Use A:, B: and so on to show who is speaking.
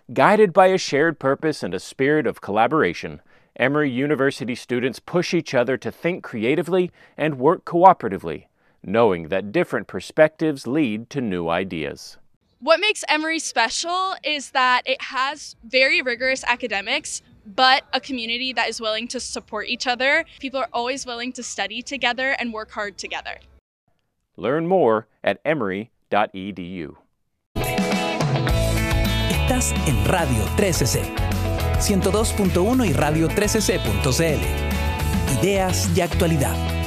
A: Guided by a shared purpose and a spirit of collaboration, Emory University students push each other to think creatively and work cooperatively, knowing that different perspectives lead to new ideas.
B: What makes Emory special is that it has very rigorous academics, but a community that is willing to support each other. People are always willing to study together and work hard together.
A: Learn more at emory.edu.
C: Estás en Radio 13C, 102.1 y radio13c.cl. Ideas y actualidad.